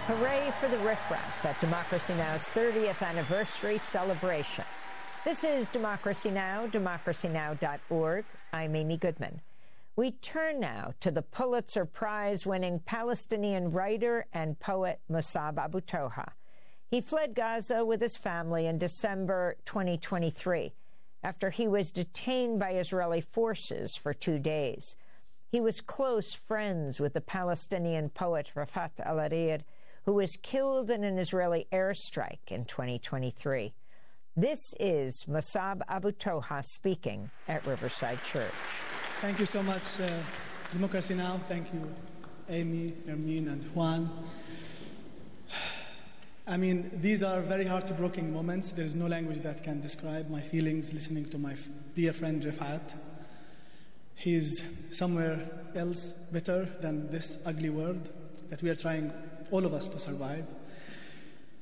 Hooray for the riffraff at Democracy Now!'s 30th anniversary celebration. This is Democracy Now!, democracynow.org. I'm Amy Goodman. We turn now to the Pulitzer Prize-winning Palestinian writer and poet Mossab Abu Toha. He fled Gaza with his family in December 2023 after he was detained by Israeli forces for 2 days. He was close friends with the Palestinian poet Rafat al-Hariri, who was killed in an Israeli airstrike in 2023. This is Mossab Abu Toha speaking at Riverside Church. Thank you so much, Democracy Now! Thank you, Amy, Nermeen, and Juan. I mean, these are very heartbreaking moments. There is no language that can describe my feelings listening to my dear friend Rafat. He's somewhere else better than this ugly world that we are trying, all of us, to survive.